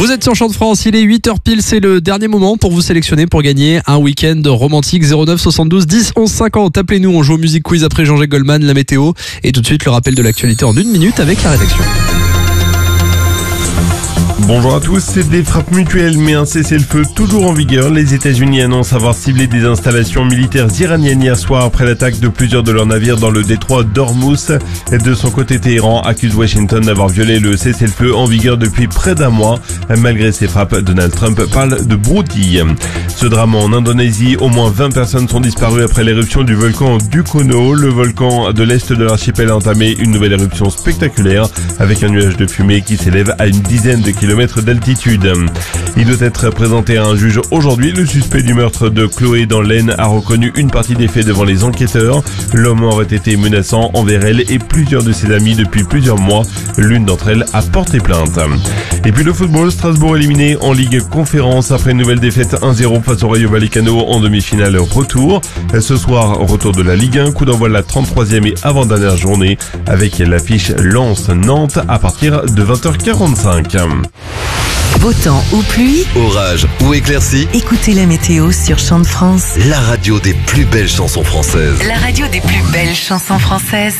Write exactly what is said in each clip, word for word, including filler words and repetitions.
Vous êtes sur Chant de France, il est huit heures pile, c'est le dernier moment pour vous sélectionner pour gagner un week-end romantique. Zéro neuf soixante-douze dix onze cinquante. Appelez-nous, on joue au Music Quiz après Jean-Jacques Goldman, la météo et tout de suite le rappel de l'actualité en une minute avec la rédaction. Bonjour à tous, c'est des frappes mutuelles mais un cessez-le-feu toujours en vigueur. Les États-Unis annoncent avoir ciblé des installations militaires iraniennes hier soir après l'attaque de plusieurs de leurs navires dans le détroit d'Ormuz. De son côté, Téhéran accuse Washington d'avoir violé le cessez-le-feu en vigueur depuis près d'un mois. Malgré ces frappes, Donald Trump parle de broutille. Ce drame en Indonésie, au moins vingt personnes sont disparues après l'éruption du volcan Dukono. Le volcan de l'est de l'archipel a entamé une nouvelle éruption spectaculaire avec un nuage de fumée qui s'élève à une dizaine de kilomètres d'altitude. Il doit être présenté à un juge aujourd'hui. Le suspect du meurtre de Chloé dans l'Aisne a reconnu une partie des faits devant les enquêteurs. L'homme aurait été menaçant envers elle et plusieurs de ses amis depuis plusieurs mois. L'une d'entre elles a porté plainte. Et puis le football, Strasbourg éliminé en Ligue Conférence après une nouvelle défaite un zéro face au Rayo Vallecano en demi-finale retour. Ce soir, retour de la Ligue un, coup d'envoi de la trente-troisième et avant-dernière journée avec l'affiche Lens-Nantes à partir de vingt heures quarante-cinq. Beau temps ou pluie, Orage ou éclaircie, écoutez la météo sur Chant de France. la radio des plus belles chansons françaises. La radio des plus belles chansons françaises.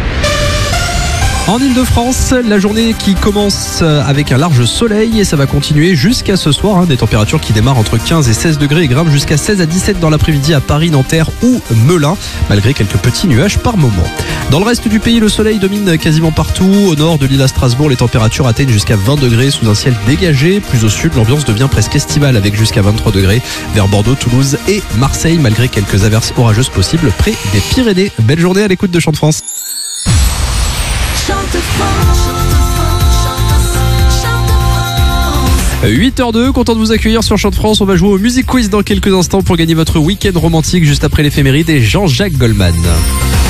En Ile-de-France, la journée qui commence avec un large soleil et ça va continuer jusqu'à ce soir. Hein, des températures qui démarrent entre quinze et seize degrés et grimpent jusqu'à seize à dix-sept dans l'après-midi à Paris, Nanterre ou Melun, malgré quelques petits nuages par moment. Dans le reste du pays, le soleil domine quasiment partout. Au nord de l'île à Strasbourg, les températures atteignent jusqu'à vingt degrés sous un ciel dégagé. Plus au sud, l'ambiance devient presque estivale avec jusqu'à vingt-trois degrés vers Bordeaux, Toulouse et Marseille, malgré quelques averses orageuses possibles près des Pyrénées. Belle journée à l'écoute de Chant de France. huit heures deux, content de vous accueillir sur Chant de France. On va jouer au Music Quiz dans quelques instants pour gagner votre week-end romantique juste après l'éphéméride et Jean-Jacques Goldman.